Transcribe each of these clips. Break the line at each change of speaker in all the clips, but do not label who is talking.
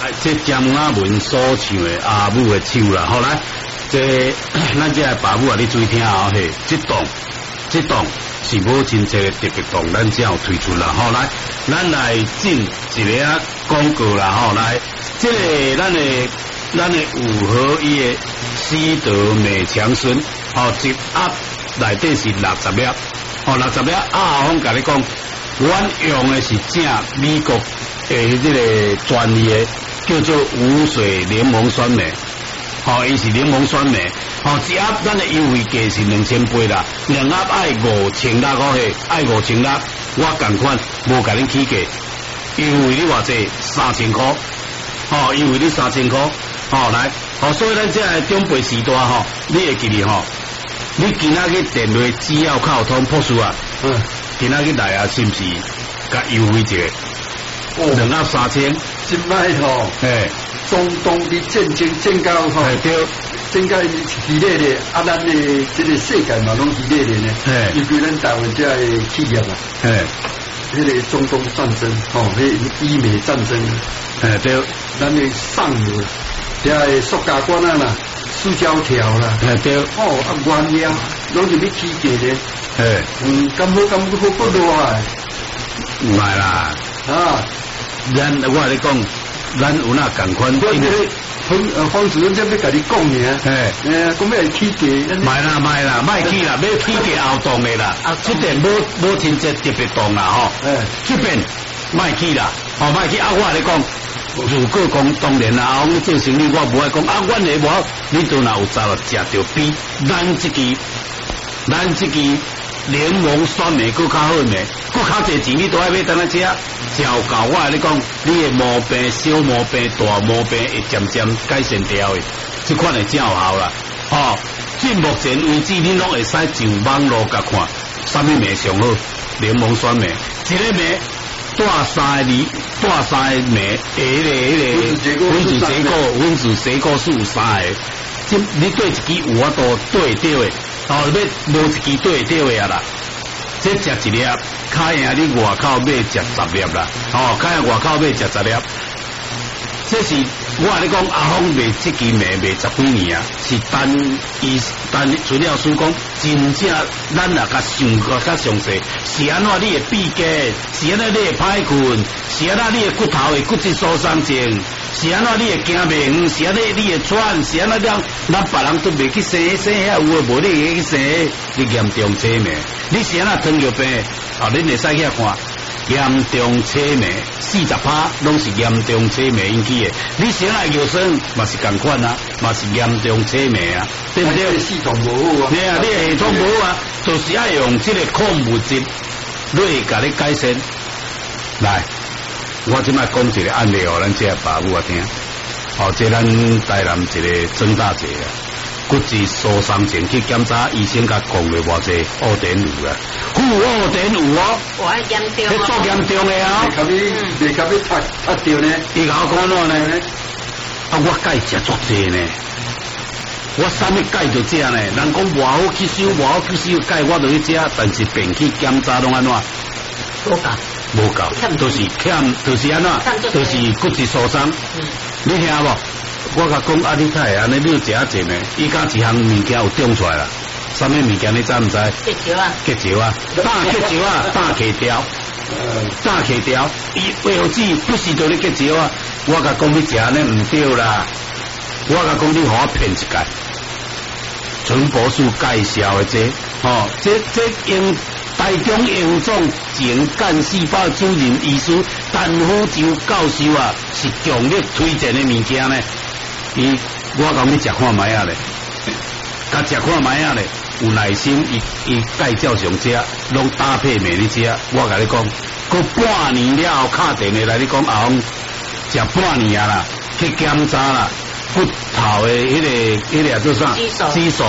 这江阿文所唱的阿母的手啦，后来这咱这爸母啊，你注意听啊，嘿，这档是母亲节特别档，咱才有推出啦。后来咱来进一个广告啦，后来这个咱的五合一的西德美强孙，一盒内底是60粒，60粒阿峰甲你讲，阮用的是正美国的这个专业叫做无水柠檬酸梅，伊是柠檬酸梅，一盒咱的优惠价是2800啦，2盒爱5600块嘿，爱5600，我同款无甲恁起价，优惠你偌济3000块，优惠你3000块，来，所以咱这个中辈时代你会记哩你今仔去电话只要靠通破数啊，今仔去来啊，是不是甲优惠一下？2盒3000，
今摆中东的战争增高
对，
增加激烈的，咱的这个世界嘛拢激烈的呢。尤其咱台湾这个企业啊，那个中东战争，那伊美战争，
对，
咱的上游，这塑胶管啦，塑胶条啦，
对，
原料拢是要起价的，咁好不多啊，
唔系啦，我跟你讲。咱有那共款，
方主任这要甲你讲呢，讲要起价，
卖啦，卖起啦，要起价后动的啦，这边无亲节特别动啦，这边卖起啦，卖起我跟你讲，如果讲当然啦，我做生意我不爱讲阮的无，你都若有早了食着比咱这个柠檬酸梅更较好呢，更较侪钱你都爱买等下吃。照教我跟你讲，你的毛病、小毛病、大毛病会渐渐改善掉的，这款会正有效啦。至目前为止，你拢会使上网络甲看，什么梅上好？柠檬酸梅，一个梅带三个梅，分子结果是有3个，你对一支有法度对对的，要无一支对对的啦。这食一粒，卡赢你外口买食10粒啦，卡赢外口买食10粒。这是我跟你讲，阿峰卖这支卖10几年啊，是单资料书讲，真正咱也甲想过较详细，是安怎你会闭结，是安怎你会歹困，是安怎你的骨头会骨质疏松症，是安怎你会惊病，是安怎你会喘，是安怎咱别人都未去生遐有诶，无你会去生，你严重车命，你是安怎糖尿病，恁会使遐看。严重车迷40%拢是严重车迷引起的，你先来药生嘛是同款啊，嘛是严重车迷啊，对不对？
系统无好啊，
你的系统无好啊，就是要用这个矿物质来甲你改善。来，我即摆讲一个案例哦，咱这爸母啊听，这咱台南一个曾大姐啊。骨质疏松症去检查，医生甲讲的偌济恶点有啊，负恶点有哦，
哇严重哦，
足严重的啊，
未甲你拍掉呢，
伊甲我讲喏呢，我钙食足济呢，我啥物钙就食呢，人讲无好吸收钙，我就去食，但是便去检查拢安怎？无够，就是欠，就是安怎？就是骨质疏松，你听无？我甲讲你太安尼，你食一阵呢？伊讲一项物件有长出来啦，什么物件你知唔知？结石啊，大结石啊，大气条，伊为何止不是叫你结石啊？我甲讲你食安尼唔对啦，我甲讲你互我骗一届，纯博士介绍的这用台中营总前干细胞主任医师陈福洲教授啊，是强烈推荐的物件呢。我讲你食看卖啊咧，甲食看卖啊咧，有耐心，伊介照上食，拢搭配袂你食。我甲你讲，过半年了后，敲电话来你讲阿峰食半年啊啦，去检查啦，骨头的迄个做啥？激素，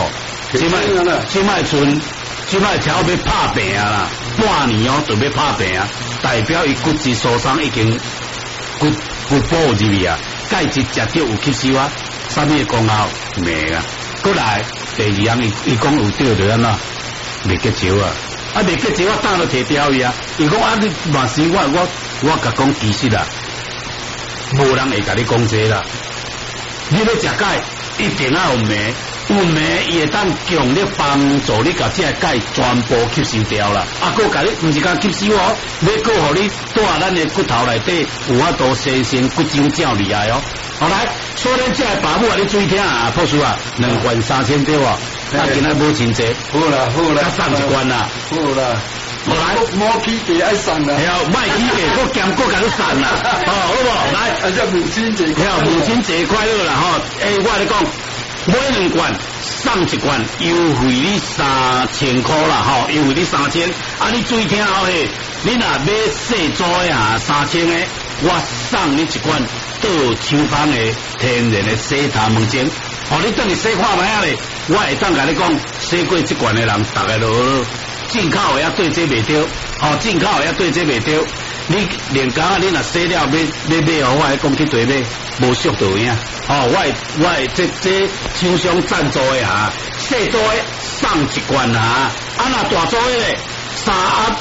即摆超要拍病啊啦，半年就要拍病啊，代表伊骨质疏松已经骨补入去啊。钙质食着有吸收啊，啥物功效没啊？过来第2样，伊讲有对就安怎？未结石啊，未结石我打了摕掉伊啊。伊讲你嘛是我甲讲其实啊， 无人会甲你讲这啦。你要食钙，一定要有镁，有镁伊会当强力帮助你甲这钙全部吸收掉啦。佫甲你毋是甲吸收哦，要佫互你带咱的骨头内底有法度生成骨精较厉害哦。好来，所以这爸母啊，你注意听啊，博士啊，2罐3000对哇，但今仔无真济，
好啦，
甲送1罐啦，
好啦。
好来，
莫起价爱送啦，
系啊，莫起价，佫减佫甲你送啦，好无？来，
啊，这母亲节，
母亲节快乐啦！吼，我来讲，买2罐送1罐，优惠你3000块啦！吼，优惠你3000。啊，你注意听好嘿，你若买细组的啊3000的，我送你1罐倒手芳的天然的洗头毛巾。哦，你等你洗看卖啊咧，我会当甲你讲，洗过这罐的人，大概都进口的也对这袂对，哦，进口的也对这袂对。你连讲啊，你若洗了要买哦，我来讲去对买，无速度呀。哦，我这厂商赞助的哈，细组的送1罐啊，啊那大组的咧3盒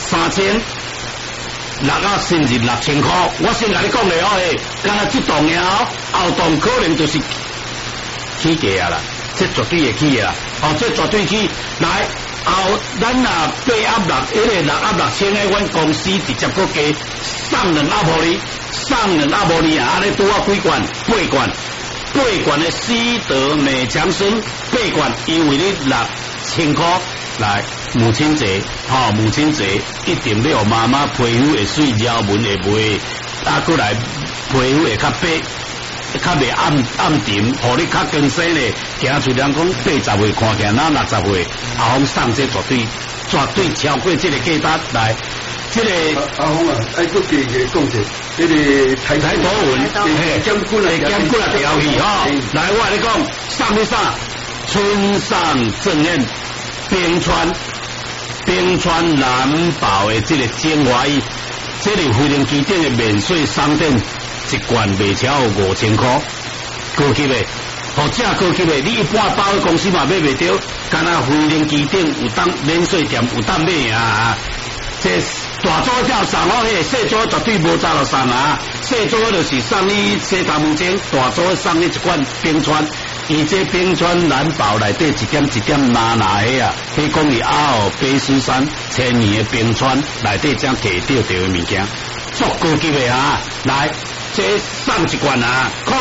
3000，6盒甚至6000块。我先甲你讲咧哦，干那这栋呀，后栋可能就是起价啦，这绝对会起啦。哦，这绝对起来。后咱若8盒6，迄个6盒6000的，阮公司直接搁加送2盒互你，送2盒互你啊！安尼拄啊几罐？8罐，8罐的西德美强参8罐，优惠你6000块。来，母亲节，母亲节一定要妈妈皮肤会水，条纹会袂，过来皮肤会较白。较袂暗沉，互你较更新咧。行出人讲80岁看起来那60岁，阿峰送这绝对超过这个价值来。这个
阿峰啊，爱佫加讲者，这个台
头纹，
兼顾来
调去吼。来，我来讲，送你啥？春上正艳，冰川蓝宝的这个精华液，这里飞龙机店的免税商店。1罐卖超5000块，高级的，这高级的，你一般包的公司嘛买袂到，干那飞龙机顶有当免税店有当买啊！这大组才送哦，迄细组绝对无早就送啊！细组就是送你洗头毛巾，大组送你1罐冰川，伊这冰川蓝宝内底一点一点拿的啊，比讲你后卑诗山1000年的冰川内底将摕到的物件，足高级的啊！来。这送1罐啊，0800318009，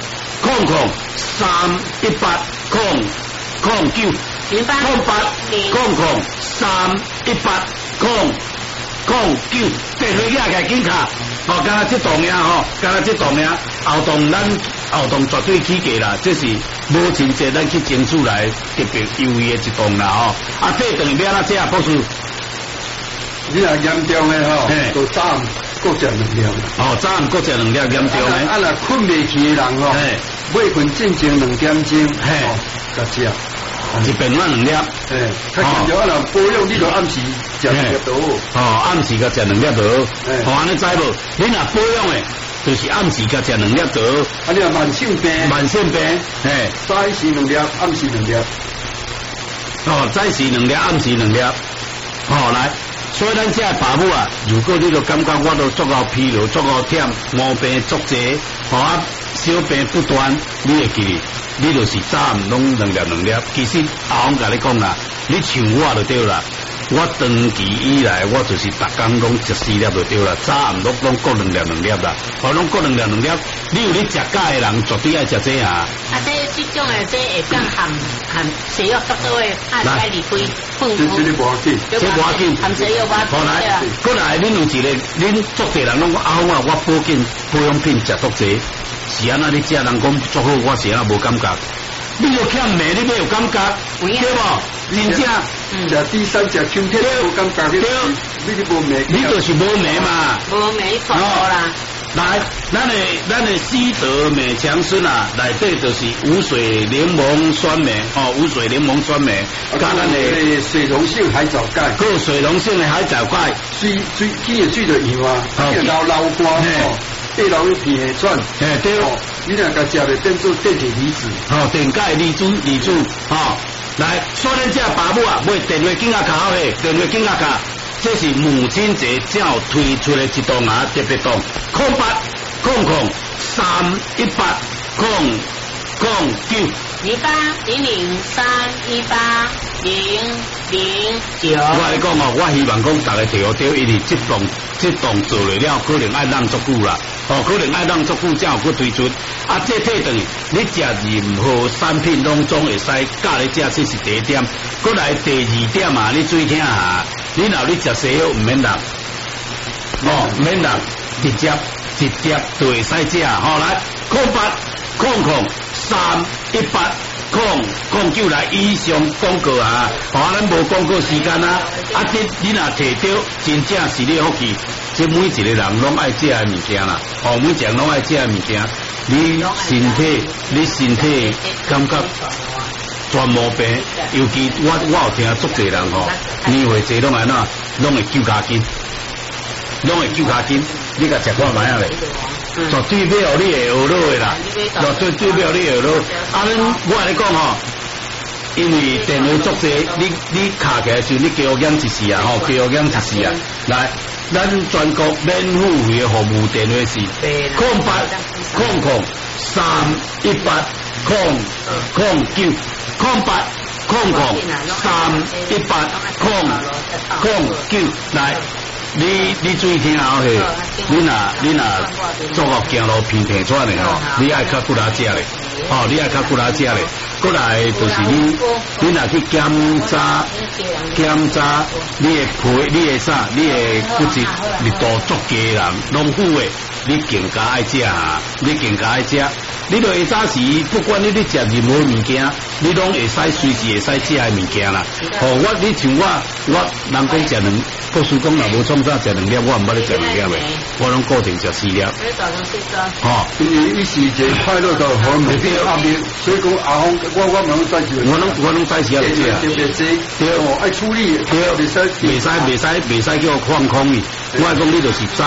电话压开紧卡，刚才这栋呀刚才这栋呀，后栋绝对起价啦，这是无真济咱去争取来特别优惠的一栋啦这等于要哪这啊，博士？
你若严重的就早暗各食2粒。
早暗各食2粒严重的。
若困袂去的人买份进前2点钟，甲食。
一便饭2粒。
较紧要若保养，你就暗时食2粒就好。
暗时甲食2粒就好。安尼知无？你若保养的，就是暗时甲食2粒就好。
你若慢性病，早时2粒，暗时2粒。
早时2粒，暗时2粒。来。所以咱这爸母啊，如果你就感觉我都足够疲劳、足够忝、毛病足济，小病不断，你会记，你就是早暗拢2粒。其实阿峰甲你讲啦，你像我就对啦。我长期以来，我就是逐工拢14粒就对啦，早暗拢各2粒啦，拢各2粒。你有你食钙的人，绝对爱食这啊。
这种的这会当含西药得到的，来离开
这无要紧，
这无要紧。
含西药
过来，恁有一个，恁足侪人拢讲阿峰啊，我保养品食足侪，是安那你食人讲足好，我是安那无感觉。你有欠镁，你没有感觉，对不？真正，
食第三食秋天有感觉，你无镁，
你就是无镁嘛，
无镁错啦。
来，咱的西德美强参啊，内底就是无水柠檬酸镁，无水柠檬酸镁，
加咱的水溶性海藻钙，
个水溶性的海藻钙，
水就油啊，流汗对流一片的转，
对，
你若甲食了变做电解离子，
电解离子，来，所以咱这爸母啊，买电话紧啊卡电话紧啊卡。这是母亲节正推出的一档特别档，0800318009，0800318009， 080009。
0800380009。
我来讲哦，我希望讲大家听好对，因为这档做了，可能爱让足久啦，可能爱让足久才有去推出。这退等你食任何产品拢总会使教你食，这是第一点。过来第二点啊，你注意听下，你若你食西药唔免人，唔免人，直接就会使食。来0800380009来以上广告啊！咱无广告时间啊！你若摕到，真正是你福气。这每一个人拢爱食的物件啦，每一个人拢爱食的物件。你身体感觉全无病，尤其我有听足侪人年岁侪拢安怎，拢会揪脚筋，你甲食看卖啊咧？绝对袂互你会学落的啦，绝对袂互你会学落。我来讲因为电话足侪，你卡起来就你给我讲一时啊，给我讲一时啊，来。咱全国免付费的服务电话是0800380009，0800380009。来，你注意听啊，你若做个行路偏平出来你爱较骨拉食咧，你爱较骨拉食咧。过来就是你若去检查你的皮，你的啥，你的骨质密度足低人，拢富的，你更加爱食啊！你就会早时，不管你食任何物件，你拢会使随时会使食的物件啦。你像我人讲食两，故事讲若无创啥食2粒，我唔捌咧食2粒的，我拢固定食4粒。
因为伊是一个快乐的好美的阿面，所以讲阿峰，我拢在时，
我拢在时啊食。
对，爱处理，
袂使叫我放空伊。我讲你就是早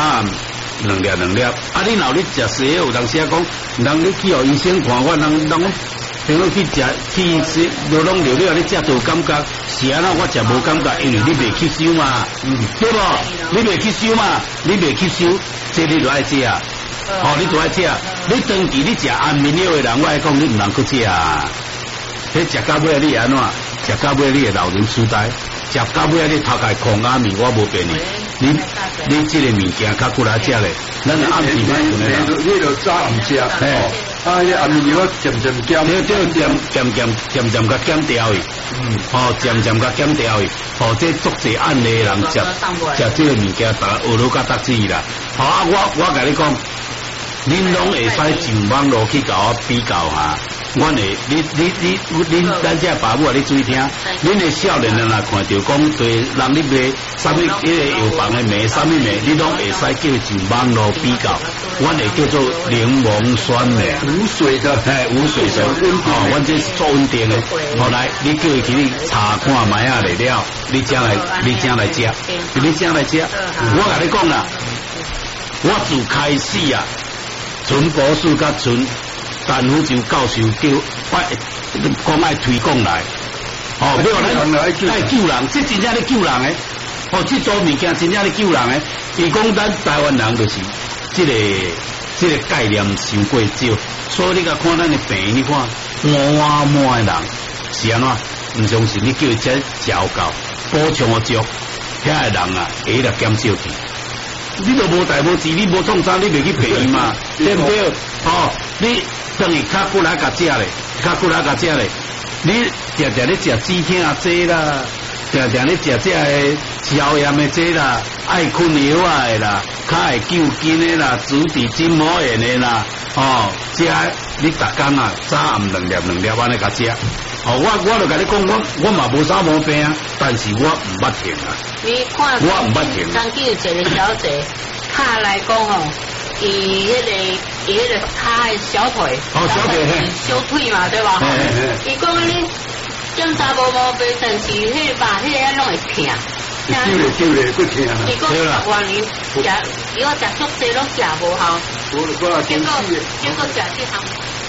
2粒。你若你食西药，有当时讲，人你去互医生看，我人平常去食，拢了，你食就有感觉。是安那我食无感觉，因为你袂吸收嘛，对不？你袂吸收，这你就爱食啊。你就爱食。你长期你食安眠药的人，我来讲你唔能够食啊。你食到尾你安怎？食到尾你会老人痴呆，食到尾你头壳空阿面，我无骗你这个物件较骨来食咧，咱暗时买回来。
你就早唔食，你暗暝要渐减，
渐甲减掉伊，渐甲减掉伊，这足侪暗的人食这个物件，大家学到甲得志啦。我甲你讲，恁拢会使上网络去甲我比较下。咱这爸母啊，你注意听，恁的少年人若看到讲对人你卖啥物迄个药房的卖啥物卖，你拢会使叫上网络比较，阮会叫做柠檬酸的，
无水的，
无水的，阮这是做稳定的。后来你叫伊去你查看卖啊来了，你才来食，我甲你讲啦，我自开始啊，纯博士甲纯。陈福州教授讲爱推广来，爱救人，这真正咧救人诶，这做物件真正咧救人诶。伊讲咱台湾人就是这个概念伤过少，所以你甲看咱的病，你看满的人是安怎？唔相信你叫伊食药膏补充个足，遐个人啊，会来减少去。你都无代无志，你无创啥，你袂去陪伊嘛，对不对？你等于较骨来甲食咧，你常常咧食止痛剂啦，常常咧食这个消炎的剂啦，爱困药啊的啦，较会救筋的啦，主治筋膜炎的啦，这你逐工啊早暗2粒安尼甲食。我就甲你讲，我嘛无啥毛病啊，但是我唔捌停啊。
你看，
我唔捌停。
曾经有一个小姐，她来讲伊迄个她的小腿，
小腿
小腿嘛，对吧？伊讲你检查无毛病，但是迄个吧，迄个拢会痛。
揪咧，不痛啊！
伊讲10多年食，伊讲食足济拢食无效，结果食这项。